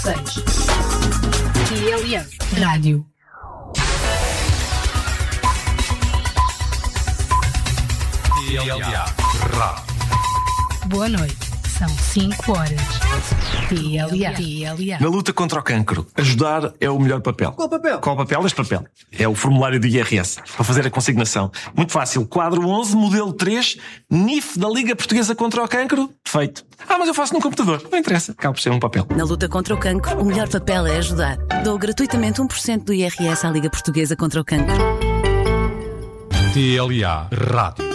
6. TLM Rádio. TLA Rádio. Boa noite. São 5 horas. TLA. Na luta contra o cancro, ajudar é o melhor papel. Qual papel? Qual papel? Este papel. É o formulário do IRS, para fazer a consignação. Muito fácil. Quadro 11, modelo 3, NIF da Liga Portuguesa contra o Cancro. Feito. Mas eu faço num computador. Não interessa. Acaba por ser um papel. Na luta contra o cancro, o melhor papel é ajudar. Dou gratuitamente 1% do IRS à Liga Portuguesa contra o Cancro. TLA Rádio.